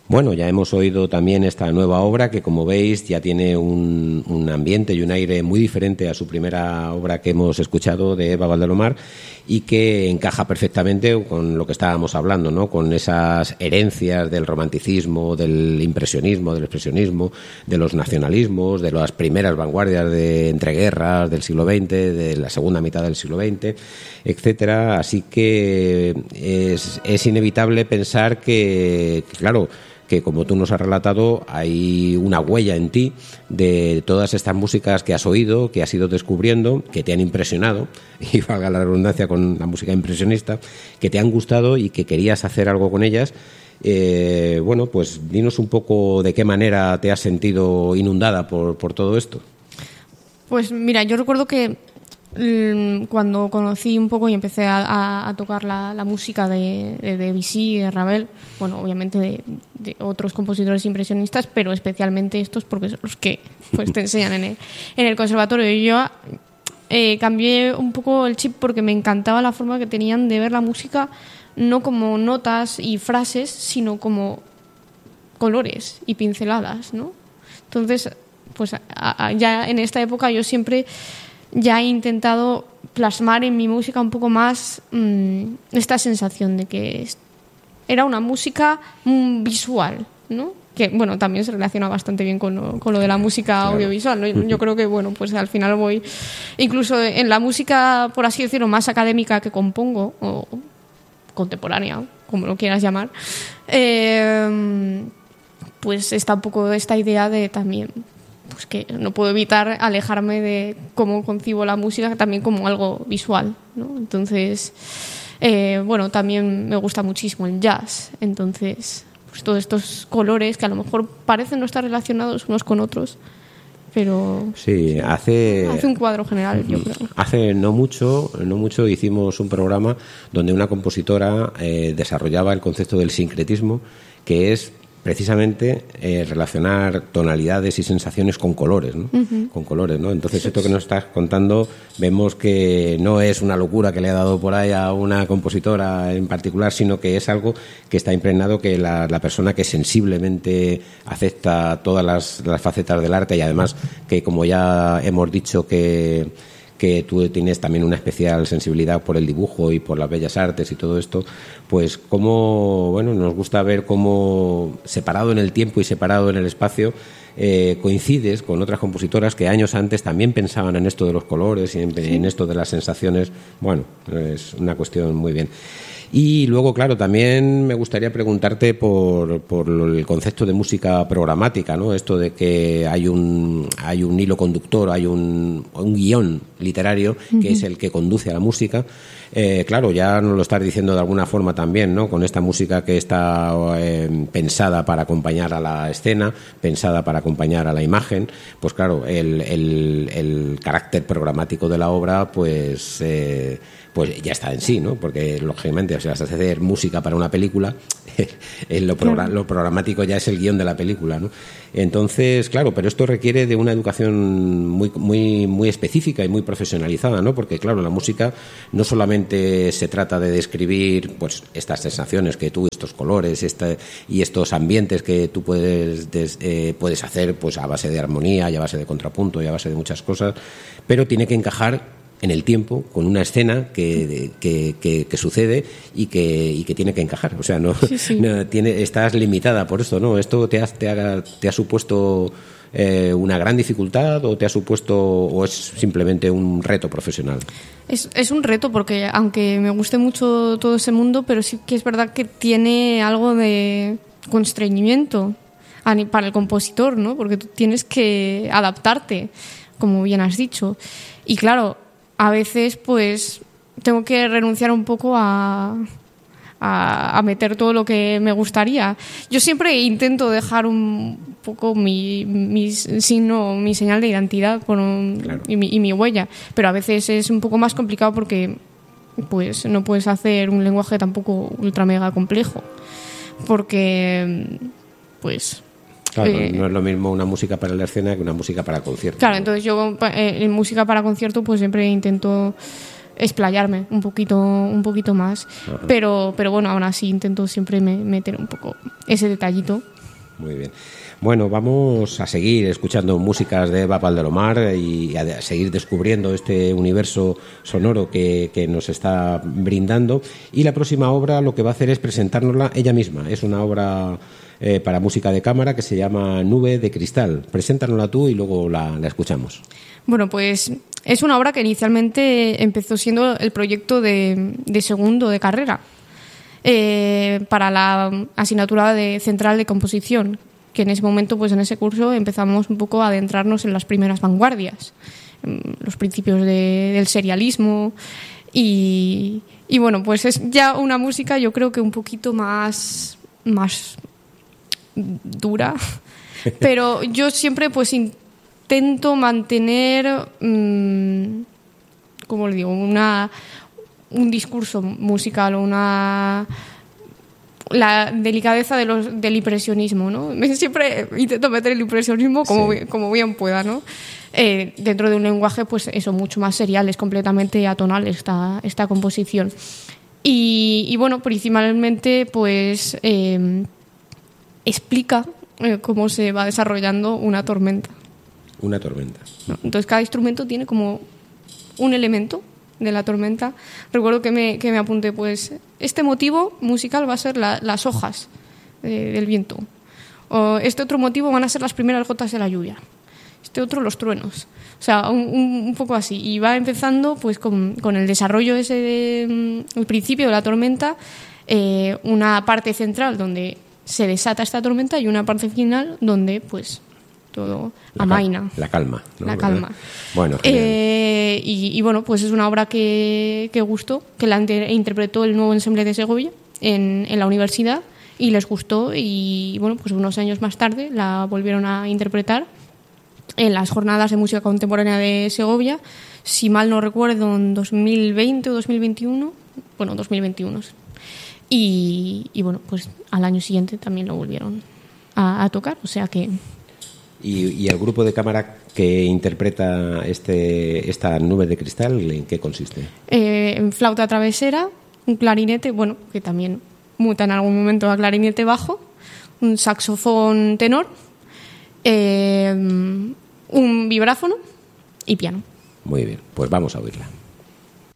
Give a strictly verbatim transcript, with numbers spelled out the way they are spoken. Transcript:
Bueno, ya hemos oído también esta nueva obra que, como veis, ya tiene un, un ambiente y un aire muy diferente a su primera obra que hemos escuchado de Eva Valdelomar y que encaja perfectamente con lo que estábamos hablando, ¿no? Con esas herencias del romanticismo, del impresionismo, del expresionismo, de los nacionalismos, de las primeras vanguardias de entreguerras del siglo veinte, de la segunda mitad del siglo veinte, etcétera. Así que es, es inevitable pensar que, que claro, que como tú nos has relatado, hay una huella en ti de todas estas músicas que has oído, que has ido descubriendo, que te han impresionado, y valga la redundancia con la música impresionista, que te han gustado y que querías hacer algo con ellas. Eh, bueno, pues dinos un poco de qué manera te has sentido inundada por, por todo esto. Pues mira, yo recuerdo que cuando conocí un poco y empecé a, a, a tocar la, la música de, de Debussy y de Ravel, bueno, obviamente de, de otros compositores impresionistas, pero especialmente estos porque son los que pues te enseñan en el, en el conservatorio. Y yo eh, cambié un poco el chip porque me encantaba la forma que tenían de ver la música, no como notas y frases, sino como colores y pinceladas, ¿no? Entonces, pues a, a, ya en esta época yo siempre ya he intentado plasmar en mi música un poco más mmm, esta sensación de que era una música mmm, visual, ¿no? Que, bueno, también se relaciona bastante bien con lo, con lo de la música claro. audiovisual, ¿no? Yo creo que, bueno, pues al final voy... Incluso en la música, por así decirlo, más académica que compongo, o contemporánea, como lo quieras llamar, eh, pues está un poco esta idea de también... pues que no puedo evitar alejarme de cómo concibo la música también como algo visual, ¿no? Entonces, eh, bueno, también me gusta muchísimo el jazz. Entonces, pues todos estos colores que a lo mejor parecen no estar relacionados unos con otros, pero sí, hace, hace un cuadro general, yo creo. Hace no mucho, no mucho hicimos un programa donde una compositora eh, desarrollaba el concepto del sincretismo, que es precisamente eh, relacionar tonalidades y sensaciones con colores, ¿no? Uh-huh. Con colores, ¿no? Entonces esto que nos estás contando vemos que no es una locura que le ha dado por ahí a una compositora en particular, sino que es algo que está impregnado, que la, la persona que sensiblemente acepta todas las, las facetas del arte y además que, como ya hemos dicho, que que tú tienes también una especial sensibilidad por el dibujo y por las bellas artes y todo esto, pues cómo, bueno, nos gusta ver cómo separado en el tiempo y separado en el espacio eh, coincides con otras compositoras que años antes también pensaban en esto de los colores y en, sí. en esto de las sensaciones. Bueno, es una cuestión muy bien. Y luego, claro, también me gustaría preguntarte por, por el concepto de música programática, ¿no? Esto de que hay un, hay un hilo conductor, hay un, un guión literario que uh-huh. es el que conduce a la música. Eh, claro, ya nos lo estás diciendo de alguna forma también, ¿no? Con esta música que está eh, pensada para acompañar a la escena, pensada para acompañar a la imagen, pues claro, el, el, el carácter programático de la obra, pues... Eh, pues ya está en sí, ¿no? Porque lógicamente, si vas a hacer música para una película, lo, progra- lo programático ya es el guión de la película, ¿no? Entonces, claro, pero esto requiere de una educación muy, muy, muy específica y muy profesionalizada, ¿no? Porque, claro, la música no solamente se trata de describir, pues, estas sensaciones que tú, estos colores, esta, y estos ambientes que tú puedes, des, eh, puedes hacer, pues, a base de armonía y a base de contrapunto y a base de muchas cosas, pero tiene que encajar en el tiempo, con una escena que, que, que, que sucede y que, y que tiene que encajar. O sea, no, sí, sí. no tiene, estás limitada por esto, ¿no? ¿Esto te ha, te ha, te ha supuesto eh, una gran dificultad o te ha supuesto o es simplemente un reto profesional? Es, es un reto porque, aunque me guste mucho todo ese mundo, pero sí que es verdad que tiene algo de constreñimiento para el compositor, ¿no? Porque tú tienes que adaptarte, como bien has dicho. Y claro, a veces pues tengo que renunciar un poco a, a, a meter todo lo que me gustaría. Yo siempre intento dejar un poco mi, mi signo, mi señal de identidad por un, claro. y, mi, y mi huella, pero a veces es un poco más complicado porque pues no puedes hacer un lenguaje tampoco ultra mega complejo, porque pues... Claro, eh, no es lo mismo una música para la escena que una música para concierto. Claro, ¿no? Entonces yo eh, en música para concierto pues siempre intento explayarme un poquito un poquito más. Ajá. pero pero bueno, aún así intento siempre me, meter un poco ese detallito Muy bien. Bueno, vamos a seguir escuchando músicas de Eva Valdelomar y a seguir descubriendo este universo sonoro que, que nos está brindando. Y la próxima obra lo que va a hacer es presentárnosla ella misma. Es una obra eh, para música de cámara que se llama Nube de Cristal. Preséntanosla tú y luego la, la escuchamos. Bueno, pues es una obra que inicialmente empezó siendo el proyecto de, de segundo de carrera eh, para la asignatura de central de composición, que en ese momento, pues en ese curso, empezamos un poco a adentrarnos en las primeras vanguardias, los principios de, del serialismo y, y bueno, pues es ya una música yo creo que un poquito más, más dura, pero yo siempre pues intento mantener, mmm, ¿cómo le digo?, una, un discurso musical o una... la delicadeza de los, del impresionismo, ¿no? Siempre intento meter el impresionismo como, sí. como bien pueda, ¿no? Eh, dentro de un lenguaje, pues eso, mucho más serial, es completamente atonal esta, esta composición. Y, y bueno, principalmente, pues eh, explica eh, cómo se va desarrollando una tormenta. Una tormenta. ¿No? Entonces, cada instrumento tiene como un elemento de la tormenta. Recuerdo que me, que me apunté, pues, este motivo musical va a ser la, las hojas eh, del viento. O este otro motivo van a ser las primeras gotas de la lluvia. Este otro, los truenos. O sea, un, un, un poco así. Y va empezando, pues, con, con el desarrollo ese de, el principio de la tormenta, eh, una parte central donde se desata esta tormenta y una parte final donde, pues, todo la amaina. Cal- la calma. ¿no? La calma. Bueno, eh, y, y bueno, pues es una obra que, que gustó, que la interpretó el nuevo ensemble de Segovia en, en la universidad y les gustó y bueno, pues unos años más tarde la volvieron a interpretar en las jornadas de música contemporánea de Segovia, si mal no recuerdo, en dos mil veinte o dos mil veintiuno, bueno, dos mil veintiuno. Y, y bueno, pues al año siguiente también lo volvieron a, a tocar, o sea que... ¿Y, y el grupo de cámara que interpreta este, esta Nube de Cristal, en qué consiste? Eh, en flauta travesera, un clarinete, bueno, que también muta en algún momento a clarinete bajo, un saxofón tenor, eh, un vibráfono y piano. Muy bien, pues vamos a oírla.